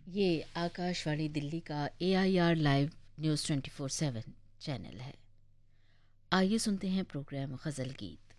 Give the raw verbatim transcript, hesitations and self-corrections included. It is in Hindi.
ये आकाशवाणी दिल्ली का ए I R live news twenty four seven channel है। आइए सुनते हैं प्रोग्राम गज़ल गीत।